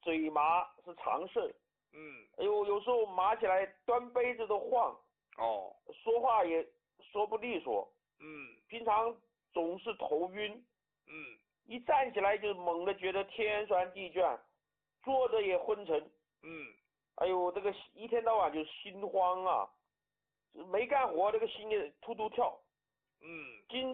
水麻是常事。哎呦，有时候麻起来端杯子都晃。说话也说不利索。平常总是头晕。一站起来就猛地觉得天旋地转，坐着也昏沉。哎呦，这个一天到晚就心慌啊，没干活这个心也突突跳。经